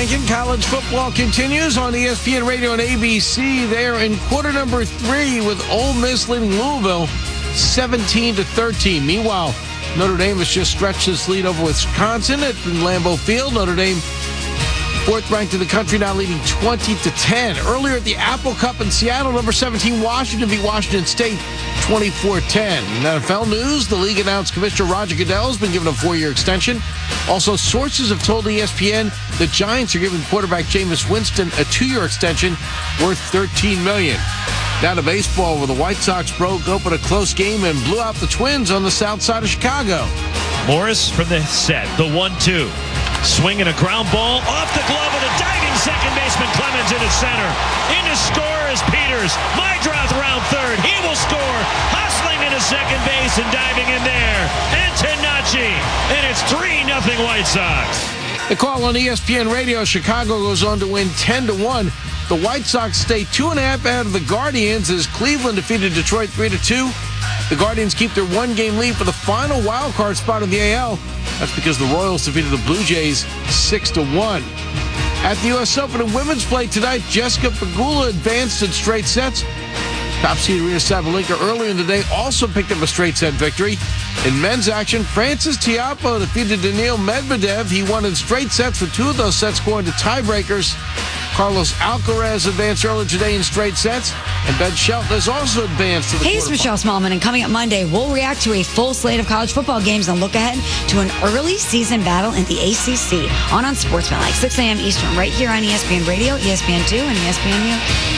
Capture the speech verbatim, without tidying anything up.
Rankin. College football continues on E S P N Radio and A B C. They're in quarter number three with Ole Miss leading Louisville seventeen to thirteen. Meanwhile, Notre Dame has just stretched its lead over Wisconsin at Lambeau Field. Notre Dame, fourth ranked in the country, now leading twenty to ten. Earlier at the Apple Cup in Seattle, number seventeen Washington beat Washington State twenty-four ten. In N F L news, the league announced Commissioner Roger Goodell has been given a four-year extension. Also, sources have told E S P N the Giants are giving quarterback Jameis Winston a two-year extension worth thirteen million dollars. Now to baseball, where the White Sox broke open a close game and blew out the Twins on the south side of Chicago. Morris from the set, the one two. Swinging a ground ball off the glove of the diving second baseman Clemens into center. In to score is Peters. Mydroth around third. He will score. Hustling into second base and diving in there. Antonacci. And it's three nothing White Sox. The call on E S P N Radio, Chicago goes on to win ten to one. The White Sox stay two and a half out of the Guardians as Cleveland defeated Detroit three to two. The Guardians keep their one-game lead for the final wild card spot in the A L. That's because the Royals defeated the Blue Jays six to one. At the U S Open in women's play tonight, Jessica Pegula advanced in straight sets. Top seed Rita Sabalenka earlier in the day also picked up a straight set victory. In men's action, Francis Tiafoe defeated Daniil Medvedev. He won in straight sets for two of those sets, going to tiebreakers. Carlos Alcaraz advanced earlier today in straight sets, and Ben Shelton has also advanced to the Hey, it's Michelle Smallman, and coming up Monday, we'll react to a full slate of college football games and look ahead to an early season battle in the A C C on Unsportsmanlike, six a.m. Eastern, right here on E S P N Radio, E S P N two, and E S P N U.